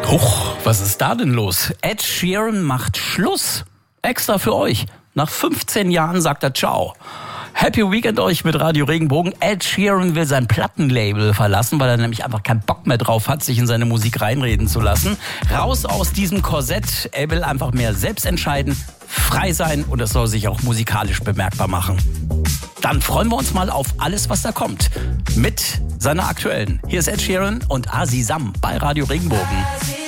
Huch, was ist da denn los? Ed Sheeran macht Schluss. Extra für euch. Nach 15 Jahren sagt er Ciao. Happy Weekend euch mit Radio Regenbogen. Ed Sheeran will sein Plattenlabel verlassen, weil er nämlich einfach keinen Bock mehr drauf hat, sich in seine Musik reinreden zu lassen. Raus aus diesem Korsett. Er will einfach mehr selbst entscheiden, frei sein und es soll sich auch musikalisch bemerkbar machen. Dann freuen wir uns mal auf alles, was da kommt. Mit seiner aktuellen. Hier ist Ed Sheeran und Azizam bei Radio Regenbogen.